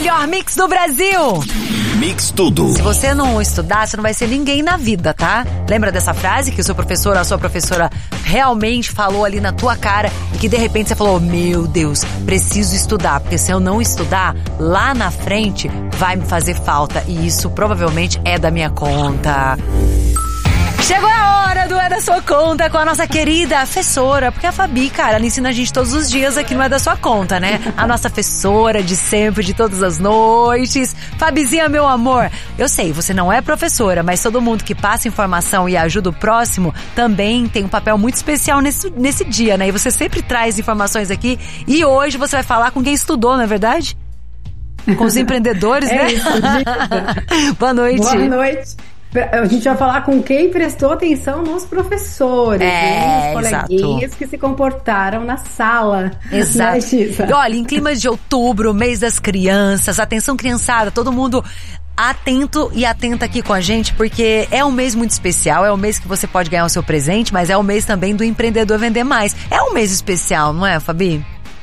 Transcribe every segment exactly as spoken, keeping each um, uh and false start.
melhor mix do Brasil. Mix Tudo. Se você não estudar, você não vai ser ninguém na vida, tá? Lembra dessa frase que o seu professor ou a sua professora realmente falou ali na tua cara e que de repente você falou, meu Deus, preciso estudar, porque se eu não estudar, lá na frente vai me fazer falta e isso provavelmente é da minha conta. Chegou a hora do É da Sua Conta com a nossa querida assessora, porque a Fabi, cara, ela ensina a gente todos os dias aqui no É da Sua Conta, né? A nossa assessora de sempre, de todas as noites. Fabizinha, meu amor, eu sei, você não é professora, mas todo mundo que passa informação e ajuda o próximo também tem um papel muito especial nesse, nesse dia, né? E você sempre traz informações aqui e hoje você vai falar com quem estudou, não é verdade? Com os empreendedores, é né? Isso, Boa noite. Boa noite. A gente vai falar com quem prestou atenção nos professores, é, nos coleguinhas exato. que se comportaram na sala. Exato. Né, e olha, em climas de outubro, mês das crianças, atenção criançada, todo mundo atento e atenta aqui com a gente, porque é um mês muito especial, é um mês que você pode ganhar o seu presente, mas é o mês também do empreendedor vender mais. É um mês especial, não é, Fabi?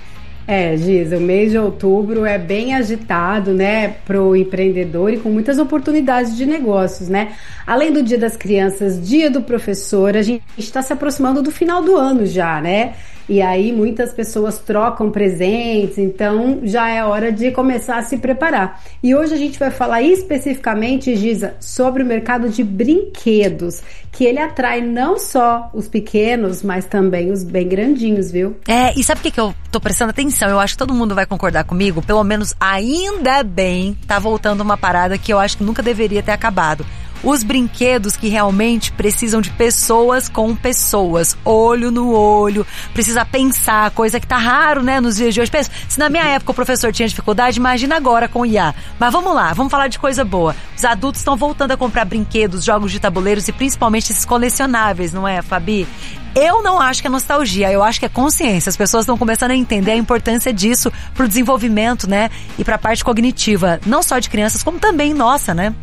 É, Giza, o mês de outubro é bem agitado, né, pro empreendedor e com muitas oportunidades de negócios, né? Além do Dia das Crianças, Dia do Professor, a gente está se aproximando do final do ano já, né? E aí muitas pessoas trocam presentes, então já é hora de começar a se preparar. E hoje a gente vai falar especificamente, Giza, sobre o mercado de brinquedos, que ele atrai não só os pequenos, mas também os bem grandinhos, viu? É, e sabe o que, que eu tô prestando atenção? Eu acho que todo mundo vai concordar comigo, pelo menos ainda bem, tá voltando uma parada que eu acho que nunca deveria ter acabado. Os brinquedos que realmente precisam de pessoas com pessoas, olho no olho, precisa pensar, coisa que tá raro, né, nos dias de hoje. Pensa, se na minha época o professor tinha dificuldade, imagina agora com o I A. Mas vamos lá, vamos falar de coisa boa. Os adultos estão voltando a comprar brinquedos, jogos de tabuleiros e principalmente esses colecionáveis, não é, Fabi? Eu não acho que é nostalgia, eu acho que é consciência. As pessoas estão começando a entender a importância disso pro desenvolvimento, né, e pra parte cognitiva, não só de crianças, como também nossa, né?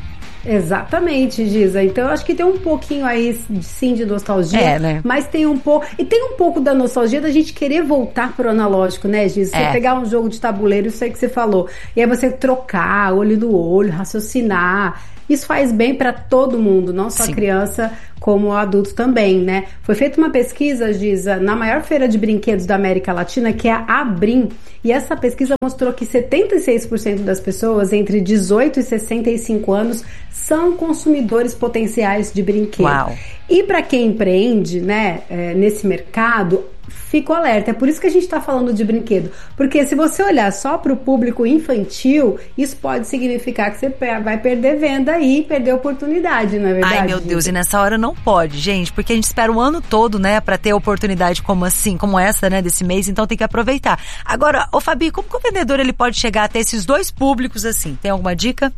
Exatamente, Giza. Então eu acho que tem um pouquinho aí, sim, de nostalgia, é, né? Mas tem um pouco... E tem um pouco da nostalgia da gente querer voltar pro analógico, né, Giza? Você é. pegar um jogo de tabuleiro, isso aí que você falou, e aí você trocar, olho no olho, raciocinar... Isso faz bem para todo mundo, não só Sim. criança, como adulto também, né? Foi feita uma pesquisa, Giza, na maior feira de brinquedos da América Latina, que é a Abrim, e essa pesquisa mostrou que setenta e seis por cento das pessoas entre dezoito e sessenta e cinco anos são consumidores potenciais de brinquedos. Uau. E para quem empreende, né, é, nesse mercado, fico alerta, é por isso que a gente está falando de brinquedo, porque se você olhar só para o público infantil, isso pode significar que você vai perder venda e perder oportunidade, não é verdade? Ai, meu Deus, e nessa hora não pode, gente, porque a gente espera o ano todo, né, para ter oportunidade como assim, como essa, né, desse mês, então tem que aproveitar. Agora, ô Fabi, como que o vendedor ele pode chegar até esses dois públicos assim? Tem alguma dica?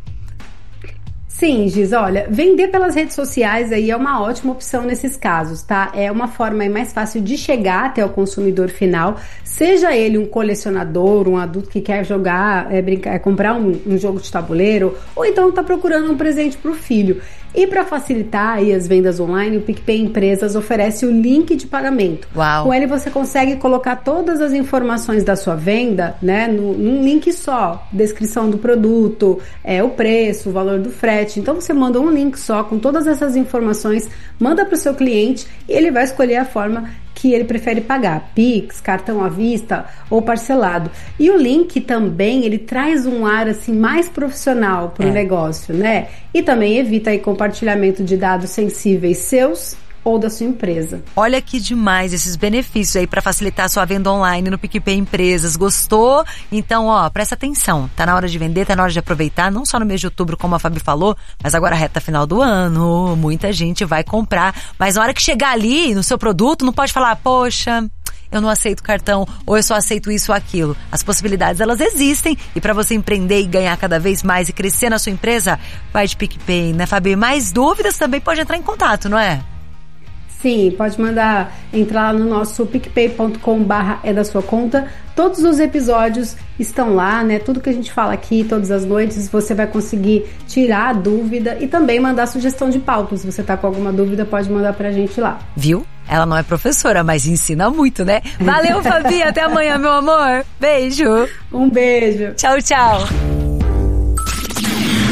Sim, Giz, olha, vender pelas redes sociais aí é uma ótima opção nesses casos, tá? É uma forma aí mais fácil de chegar até o consumidor final, seja ele um colecionador, um adulto que quer jogar, é, brincar, é, comprar um, um jogo de tabuleiro, ou então tá procurando um presente pro filho. E para facilitar aí as vendas online, o PicPay Empresas oferece o link de pagamento. Uau. Com ele você consegue colocar todas as informações da sua venda, né, no, num link só. Descrição do produto, é, o preço, o valor do frete. Então você manda um link só com todas essas informações, manda para o seu cliente e ele vai escolher a forma que ele prefere pagar, Pix, cartão à vista ou parcelado. E o link também, ele traz um ar assim mais profissional para o é. negócio, né? E também evita aí compartilhamento de dados sensíveis seus ou da sua empresa. Olha que demais esses benefícios aí para facilitar a sua venda online no PicPay Empresas. Gostou? Então, ó, presta atenção. Tá na hora de vender, tá na hora de aproveitar, não só no mês de outubro, como a Fabi falou, mas agora reta final do ano, muita gente vai comprar. Mas na hora que chegar ali no seu produto, não pode falar, poxa, eu não aceito cartão, ou eu só aceito isso ou aquilo. As possibilidades, elas existem, e para você empreender e ganhar cada vez mais e crescer na sua empresa, vai de PicPay, né, Fabi? Mais dúvidas também pode entrar em contato, não é? Sim, pode mandar, entrar lá no nosso picpay ponto com barra é da sua conta. Todos os episódios estão lá, né? Tudo que a gente fala aqui, todas as noites, você vai conseguir tirar a dúvida e também mandar sugestão de pauta. Se você tá com alguma dúvida, pode mandar pra gente lá. Viu? Ela não é professora, mas ensina muito, né? Valeu, Fabi. Até amanhã, meu amor. Beijo. Um beijo. Tchau, tchau.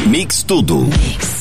Mix Tudo.